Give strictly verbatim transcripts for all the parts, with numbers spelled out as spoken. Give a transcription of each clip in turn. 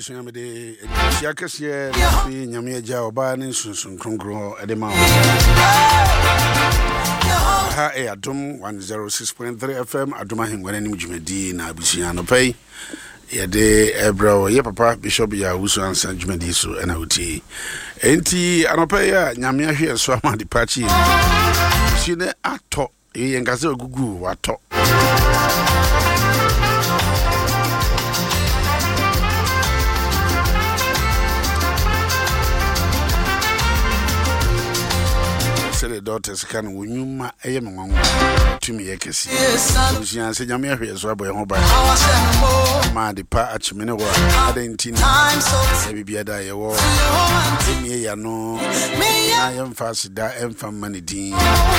abusua me de sia kese bi nyame agya oba ne sunsun kronkron e de ma ha e adom one oh six point three F M adom ahengwana nim dwumadi na abusua no pai ye de ebro ye papa bishop ya wusu ansa dwumadi so na uti enti anopai ya nyame ahwe so amade pachi sine ato ye ngase ogugu wato the daughters can wonyuma eye menwanwo tumi yekesi usia se nyame ahwe so aboye ho ba ma de pa achimene wo adentina e bibia da ye wo emi ya no na ye mfa sida emfa manidin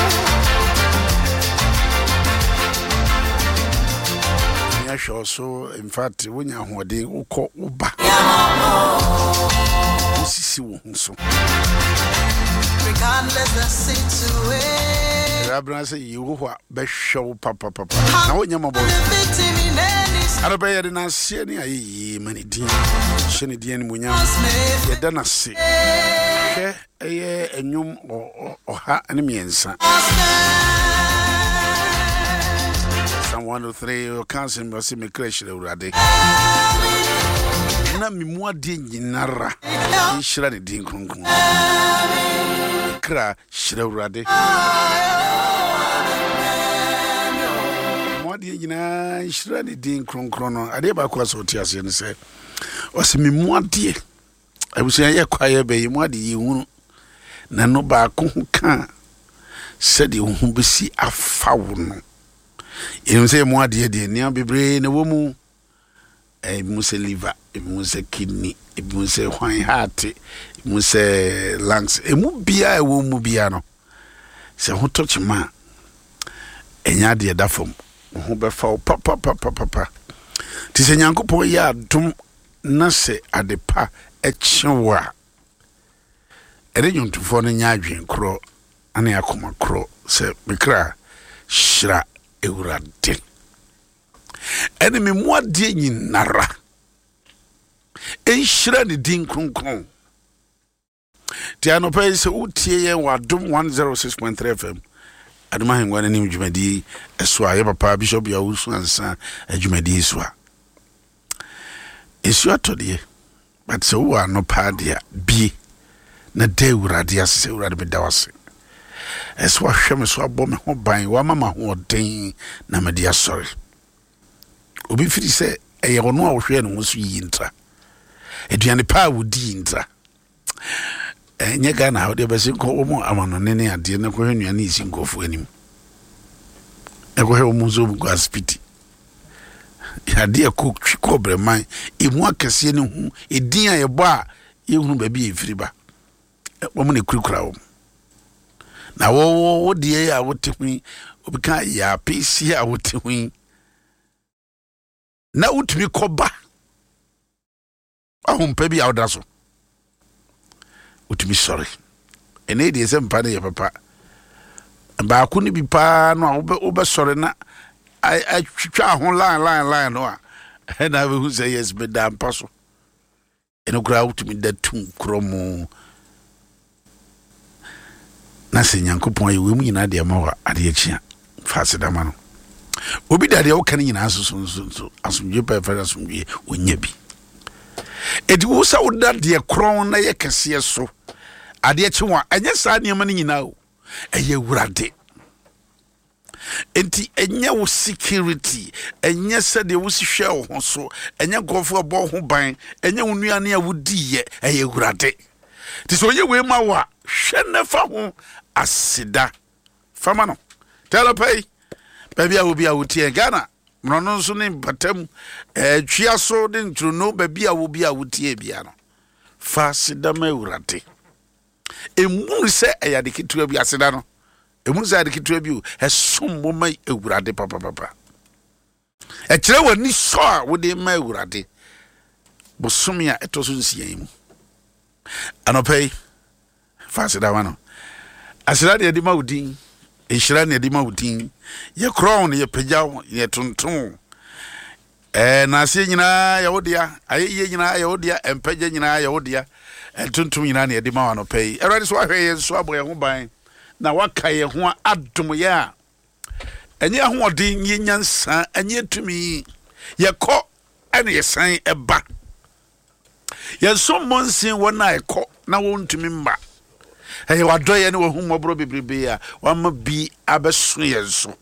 ya hwo so in fact wonya hoden ukọ uba sisi wo so regardless the situation rabna say yehowa be hwew papa papa na wonya mabo arabe yede na sie ne ayi manidin hye din ne munya yeda na se hwe eye enwum oha ne miensa Psalm one oh three o kansen mo se me crash le urade na mimu ade nyinara nhira ne din kronkron kra hira urade mo ade nyina hira ne din kronkron no ade ba kwa so tiase ne se o se mimu ade abusia ye kwaye be yimu ade yihunu na no ba ko ka se de hu besi afawo no yin se mo ade de nia bebre na wo mu e mu se liver e mu se kidney e mu se hwan heart e mu se lungs e mu bia e wo mu bia no se ho touch ma enya de da fom ho be fa pa pa pa pa pa ti se nyankopon ya dum na se adepa e chewa e de nyuntufo no nya adwen kro ana akoma kro se bekra shira Eurade enemy muade nyinara enhira ne din kronkron ti anopai se utie ye wadom one oh six point three F M adoma hengwana nim dwumadi eso aye papa bishop ya wusu ansa adwumadi eso a eso atodie but so wa no padia bi na de Eurade ase Eurade be dawase eso ahwem so abɔ me ho ban wa mama ho den na me dia sorry obi firi se eye ono a wo hwe no so yi ntra eduane pa wodi ntra enye ga na wo de bese ko wo mo amano ne ne ade na ko hwe nuane isi nkofo anim e ko he wo mo zo bu gaspiti ya de ko ko breman e mu akese ne hu edin a ye bo a ye hunu ba bi e firi ba wo mo ne kurukura wo na wo wo die ya wo te hu obi kan ya pc a wo te hu na utumi koba ahum pa bi awda so utumi sorry ene de se mpa ne papa ba ku ni bi pa no obe obe sorry na a twitwa ho line line line no a na be hu say yes be da mpa so ene kura utumi da tum kromo na se nyankopon ayi we mu nyina de ma wa ade achia fasedama no obi dade o kan nyina so so so asumje pa fa asumje onya bi edi wo sa woda de kron na ye kese so ade achiwa anya sa ne ma nyina o eye Eurade enti enya wo security enya se de wo si hwe ho so enya gofo abo ho ban enya wo nuane a wodi ye eye Eurade ti so ye we ma wa hwe na fa ho asida fama no telepai baby a obi a wotie Ghana mrono nso ne batam eh twia so de ntruno baby a obi a wotie bia no fa asida ma Eurade emu se eyade kitua bi asida no emu se eyade kitua bi o esombo ma Eurade papa papa e kire wani so a wo de ma Eurade bosomi a etoso nsian mu anopai fa asida wa no asira de ma udin enhira ne de ma udin ye crown ye pagya ye tonton eh na se nyina ya wodia ayeye nyina ya wodia empagye nyina ya wodia entuntum nyina na yedi ma wa no pay erade so ahwe ye so aboye ho ban na waka ye ho adom ye a enye ho odin ye nyansa enye tumi ye kɔ ene ye san eba ye so monsin wona ekɔ na wontumi mba eye wadoye ne wo humobro bebrebe a wama bi abeso ye so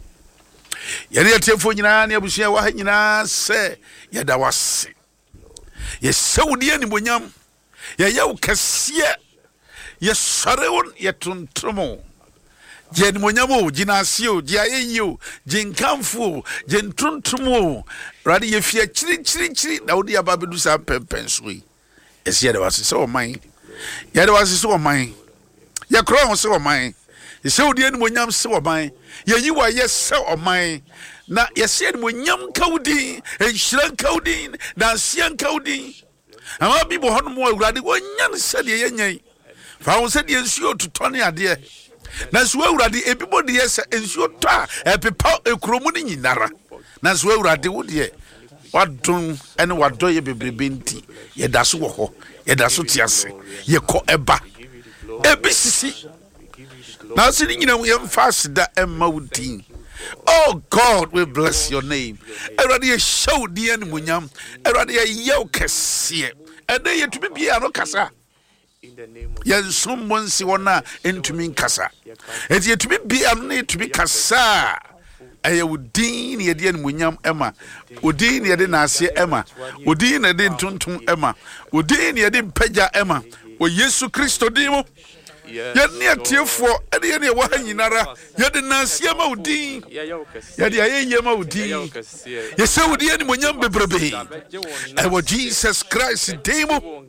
yɛne yɛtiefo nyinaa ne abusua wa ha nyinaa sɛ yɛda wase yɛsɛwudi animonyam yɛyɛ wo kɛseɛ yɛsɔre wo yɛtontomo gye animonyam o gye naase o gye ayɛyi o gye nkamfo o gye ntontom o awurade yɛfia kyirikyirikyiri na wode yɛba bɛdu saa mpɛmpɛn so yi ɛsɛ yɛde wase sɛ ɔman yɛde wase sɛ ɔman yɛkorɔ ho sɛ ɔman yɛsɛwudi animonyam sɛ ɔman yeyi wa yese oman na yese mo nyam kaudin enhira kaudin na asian kaudin ama bi bo hono mo awurade wonyan se de yenyan fa won se de ensuo totone ade na so awurade ebibo de yese ensuo to a epepa ekromu ni nyinara na so awurade wo de wadon ene wado ye bebrebe nti ye da so wo ho ye da so tiase ye ko eba ebisisi now, sitting in a fast that Emma would team. Oh God, we bless your name. Already show the animunyam, already a yokas here, and they yet to be a rocasa. Yes, someone see one into me casa. It's yet to be a need to be casa. I would dean ye dear Munyam Emma, Udin ye didn't ask Emma, Udin ye didn't tuntum Emma, Udin ye didn't peja Emma, or Yesu Christo demo. Yet near tearful, and the other one yinara, yet the Nasiama Udin, yet the Ayama Udin. Yes, so the enemy when young baby. I was Jesus Christ, demo.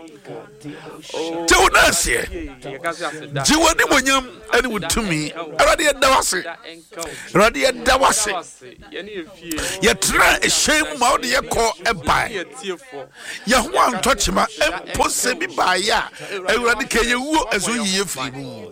Don't ask ye. Jewani Munyam, and would to me, Radia Dawasi, Radia Dawasi. Yet try a shame out the call a buy. Yahuan touch my and possibly by ya. I radicate you as we yefu.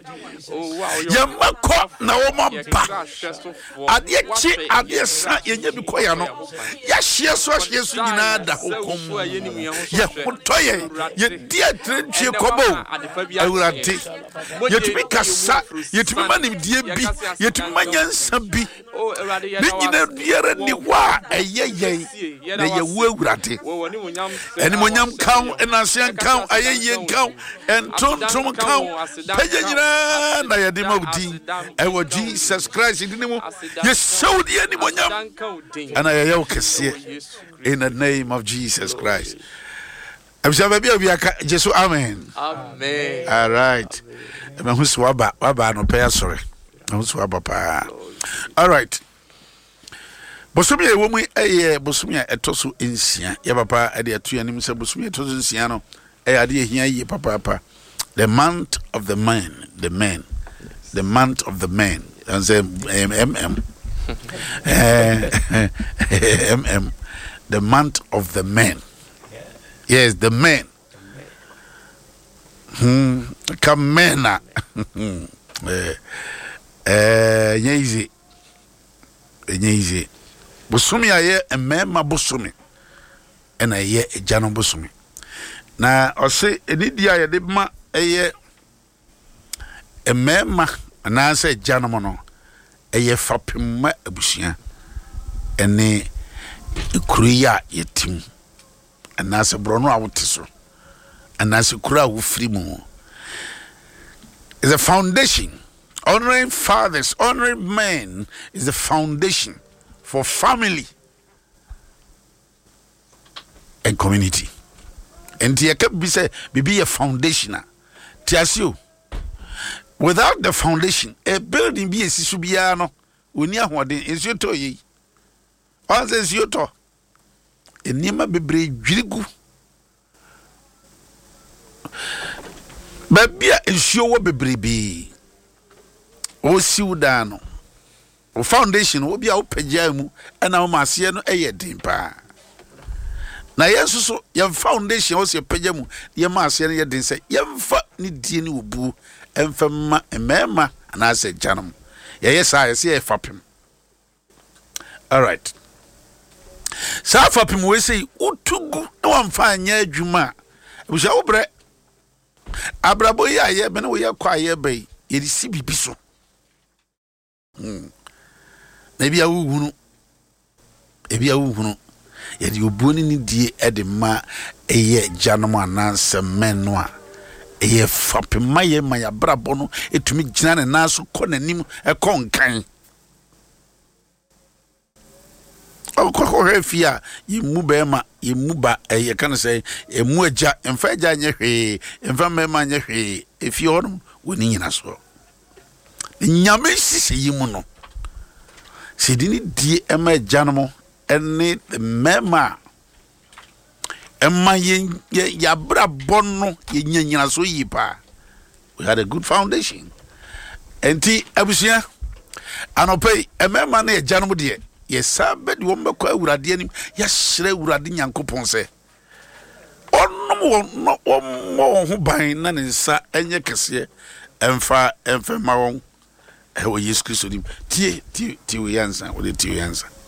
Yamako na oma pa. Adie chi adie sa yenye bikoya no. Ya hie so hie so nyina da hokom. Ye hotoye ye dia trenche kobo. Awurade. Ye tumi kasa, ye tumi manim die bi, ye tumi manyansa bi. Ne nyina biara ni wa eyeye na ye wu awurade. Eni monyam kan enasian kan ayeye kan entontom kan peye nyina na ye de mawdi ewo Jesus Christ dinimu ye saudi eni monyam ana ye ye kese in the name of Jesus Christ. I'm sure baby we are Jesus amen. Amen. All right. Me hu so aba aba no pay sorry. Me hu so aba pa. All right. Bosumi e wo mu eye bosumi a etoso ensia ye papa e de atu anim se bosumi etoso ensia no e ade ehia yi papa papa. The month of the man, the man. The month of the man. And say mm mm the month of the man. Yes, the man. Hmm. Kamena. Eh. Eh. Nyezi. Nyezi. Bosumi aye emema bosumi. Ena ye ejano bosumi. Na ose enidi aye de ma eye emema na se ejano mo no eye fapemma abusia. Ene ikruya yetim. Anase brono awutiso anase kura wufri mu is a foundation. Honoring fathers, honoring men is the foundation for family and community. And you can be say be a foundation. Tiasio without the foundation a building be a sisubiano uni ahode is your toy on says your to enima bebre dwirigu babia ensuo wo bebrebe o siuda no o foundation wo bia wo pagya mu na wo maase no eye din pa na yesu so ye foundation wo se pagya mu ye maase no ye din se ye mfa ni die ni obu emfa ma emema na se janum ye yes I say fapem. All right. Sa fa pim we sei utugu na wamfa anya adwuma abusua wo bre abrabo yi aye be na wo ye kwa aye be ye risi bibi so hmm na bia wo hunu e bia wo hunu ye di obuoni ni die e de ma eye janom ananse men no a eye fa pim maye ma ya brabo no etumi gina ne naso kɔ nanim e kɔ nkan okoko refia yimu bema yimu ba e kan say emu agya emfa agya nye hwe emfa mema nye hwe efi honum woni nyina so nyame sisi yimu no sidini die ema agya no ene mema ema ye ya bra bonno ye nyanyina so yipa. We had a good foundation enti abusia anopai emema na agya no de yesa bedi wo mbekwa awurade anim ya hyere awurade nyankopon se onnom no wo ho ban na ne nsa enye kese emfa emfa ma won e wo Yesu Kristo dim tie tie tie yansa wo de tie yansa